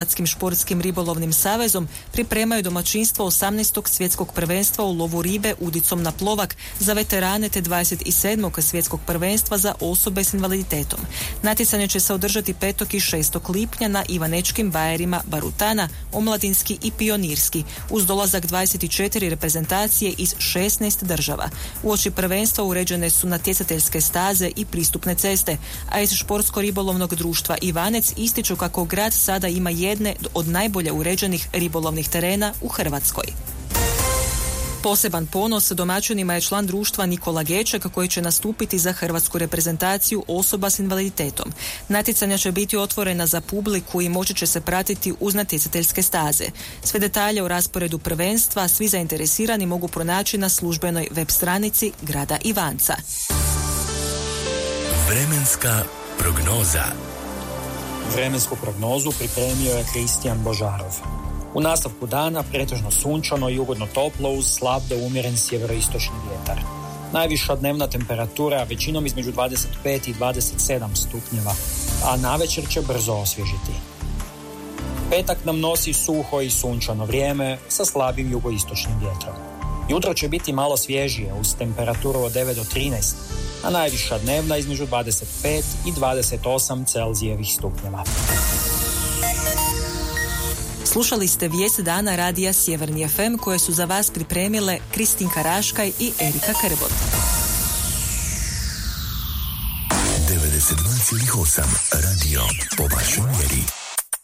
Hrvatskim športskim ribolovnim savezom pripremaju domaćinstvo 18. svjetskog prvenstva u lovu ribe udicom na plovak za veterane te 27. svjetskog prvenstva za osobe s invaliditetom. Natjecanje će se održati 5. i 6. lipnja na Ivanečkim bajerima Barutana, Omladinski i Pionirski, uz dolazak 24 reprezentacije iz 16 država. Uoči prvenstva uređene su natjecateljske staze i pristupne ceste, a iz Športsko-ribolovnog društva Ivanec ističu kako grad sada ima jedne od najbolje uređenih ribolovnih terena u Hrvatskoj. Poseban ponos domaćinima je član društva Nikola Geček koji će nastupiti za hrvatsku reprezentaciju osoba s invaliditetom. Natjecanja će biti otvorena za publiku i moći će se pratiti uz natjecateljske staze. Sve detalje o rasporedu prvenstva svi zainteresirani mogu pronaći na službenoj web stranici grada Ivanca. Vremenska prognoza. Vremensku prognozu pripremio je Kristijan Božarov. U nastavku dana pretežno sunčano i ugodno toplo uz slab do umjeren sjeveroistočni vjetar. Najviša dnevna temperatura većinom između 25 i 27 stupnjeva, a navečer će brzo osvježiti. Petak nam nosi suho i sunčano vrijeme sa slabim jugoistočnim vjetrom. Jutro će biti malo svježije uz temperaturu od 9 do 13, a najviša dnevna između 25 i 28 Celzijevih stupnjeva. Slušali ste vijest dana radija Sjeverni FM koje su za vas pripremile Kristinka Raškaj i Erika Krbot. 92,8 radio po vašoj mjeri.